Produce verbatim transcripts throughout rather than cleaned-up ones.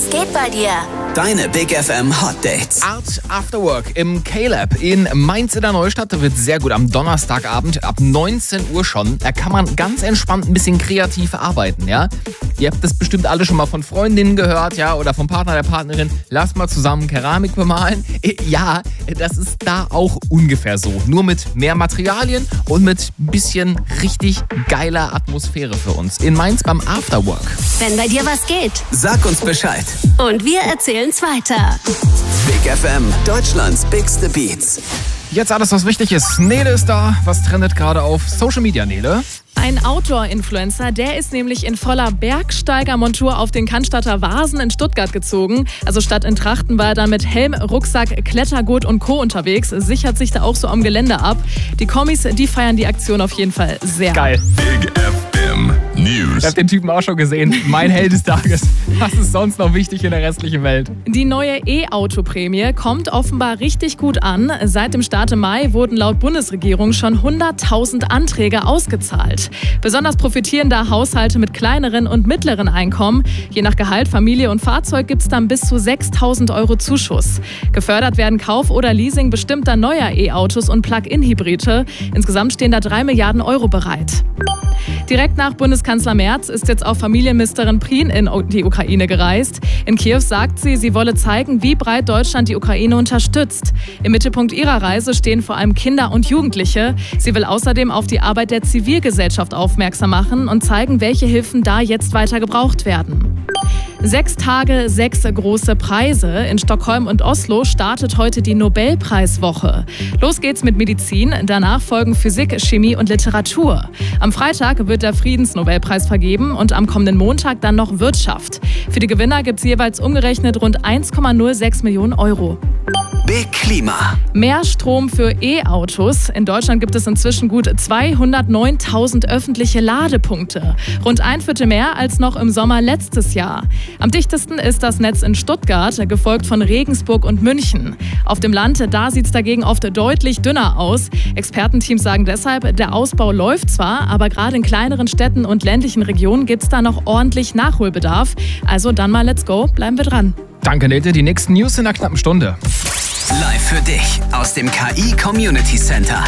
Was geht bei dir? Deine Big F M Hot Dates. Art After Work im K-Lab in Mainz in der Neustadt. Da wird sehr gut am Donnerstagabend ab neunzehn Uhr schon. Da kann man ganz entspannt ein bisschen kreativ arbeiten, ja. Ihr habt das bestimmt alle schon mal von Freundinnen gehört, ja, oder vom Partner, der Partnerin. Lass mal zusammen Keramik bemalen. Ja, das ist da auch ungefähr so. Nur mit mehr Materialien und mit ein bisschen richtig geiler Atmosphäre für uns. In Mainz beim After Work. Wenn bei dir was geht. Sag uns Bescheid. Und wir erzählen's weiter. Big F M, Deutschlands bigste Beats. Jetzt alles, was wichtig ist. Nele ist da. Was trendet gerade auf Social Media, Nele? Ein Outdoor-Influencer, der ist nämlich in voller Bergsteigermontur auf den Cannstatter Vasen in Stuttgart gezogen. Also statt in Trachten war er dann mit Helm, Rucksack, Klettergurt und Co. unterwegs. Sichert sich da auch so am Gelände ab. Die Kommis, die feiern die Aktion auf jeden Fall sehr. Geil. Big F M News. Ich hab den Typen auch schon gesehen. Mein Held des Tages. Was ist sonst noch wichtig in der restlichen Welt? Die neue E-Auto-Prämie kommt offenbar richtig gut an. Seit dem Start im Mai wurden laut Bundesregierung schon hunderttausend Anträge ausgezahlt. Besonders profitieren da Haushalte mit kleineren und mittleren Einkommen. Je nach Gehalt, Familie und Fahrzeug gibt es dann bis zu sechstausend Euro Zuschuss. Gefördert werden Kauf oder Leasing bestimmter neuer E-Autos und Plug-in-Hybride. Insgesamt stehen da drei Milliarden Euro bereit. Direkt nach Bundeskanzler Merz ist jetzt auch Familienministerin Prien in die Ukraine gereist. In Kiew sagt sie, sie wolle zeigen, wie breit Deutschland die Ukraine unterstützt. Im Mittelpunkt ihrer Reise stehen vor allem Kinder und Jugendliche. Sie will außerdem auf die Arbeit der Zivilgesellschaft aufmerksam machen und zeigen, welche Hilfen da jetzt weiter gebraucht werden. Sechs Tage, sechs große Preise. In Stockholm und Oslo startet heute die Nobelpreiswoche. Los geht's mit Medizin, danach folgen Physik, Chemie und Literatur. Am Freitag wird der Friedensnobelpreis vergeben und am kommenden Montag dann noch Wirtschaft. Für die Gewinner gibt's jeweils umgerechnet rund eins Komma null sechs Millionen Euro. Big Klima. Mehr Strom für E-Autos. In Deutschland gibt es inzwischen gut zweihundertneuntausend öffentliche Ladepunkte. Rund ein Viertel mehr als noch im Sommer letztes Jahr. Am dichtesten ist das Netz in Stuttgart, gefolgt von Regensburg und München. Auf dem Land, da sieht es dagegen oft deutlich dünner aus. Expertenteams sagen deshalb, der Ausbau läuft zwar, aber gerade in kleineren Städten und ländlichen Regionen gibt es da noch ordentlich Nachholbedarf. Also dann mal let's go, bleiben wir dran. Danke, Nete. Die nächsten News in einer knappen Stunde. Live für dich aus dem K I Community Center.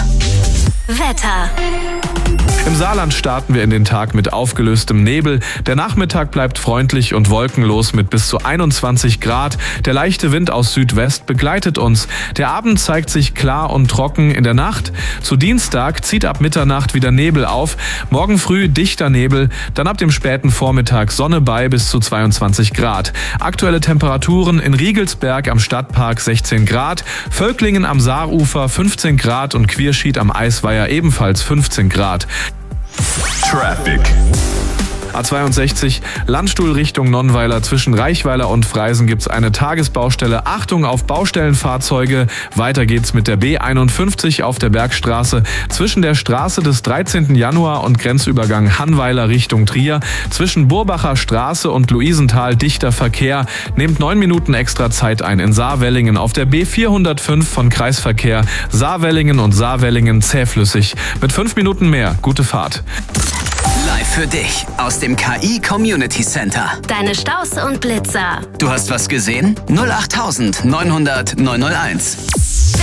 Wetter. Im Saarland starten wir in den Tag mit aufgelöstem Nebel. Der Nachmittag bleibt freundlich und wolkenlos mit bis zu einundzwanzig Grad. Der leichte Wind aus Südwest begleitet uns. Der Abend zeigt sich klar und trocken. In der Nacht zu Dienstag zieht ab Mitternacht wieder Nebel auf. Morgen früh dichter Nebel, dann ab dem späten Vormittag Sonne bei bis zu zweiundzwanzig Grad. Aktuelle Temperaturen in Riegelsberg am Stadtpark sechzehn Grad, Völklingen am Saarufer fünfzehn Grad und Quierschied am Eisweiher ebenfalls fünfzehn Grad. Traffic. A zweiundsechzig, Landstuhl Richtung Nonnweiler. Zwischen Reichweiler und Freisen gibt's eine Tagesbaustelle. Achtung auf Baustellenfahrzeuge. Weiter geht's mit der B einundfünfzig auf der Bergstraße. Zwischen der Straße des dreizehnten Januar und Grenzübergang Hannweiler Richtung Trier. Zwischen Burbacher Straße und Luisenthal dichter Verkehr. Nehmt neun Minuten extra Zeit ein. In Saarwellingen auf der B vierhundertfünf von Kreisverkehr. Saarwellingen und Saarwellingen zähflüssig. Mit fünf Minuten mehr. Gute Fahrt. Live für dich aus dem K I Community Center. Deine Staus und Blitzer. Du hast was gesehen? null acht neunhundert neunhunderteins.